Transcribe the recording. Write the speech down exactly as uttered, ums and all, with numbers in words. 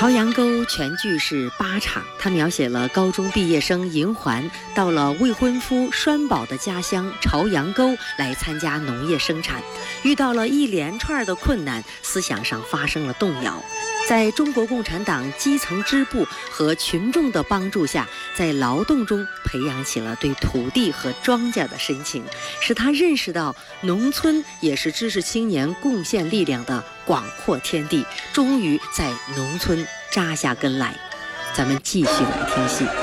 《朝阳沟》全剧是八场，它描写了高中毕业生银环到了未婚夫栓宝的家乡朝阳沟来参加农业生产，遇到了一连串的困难，思想上发生了动摇。在中国共产党基层支部和群众的帮助下，在劳动中培养起了对土地和庄稼的深情，使他认识到农村也是知识青年贡献力量的广阔天地，终于在农村扎下根来。咱们继续来听戏。